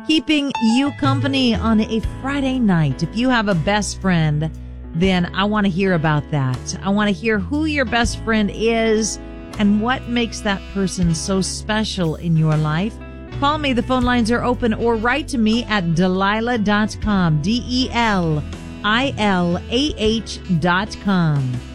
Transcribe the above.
keeping you company on a Friday night. If you have a best friend, then I want to hear about that. I want to hear who your best friend is and what makes that person so special in your life. Call me. The phone lines are open, or write to me at Delilah.com. DELILAH.com.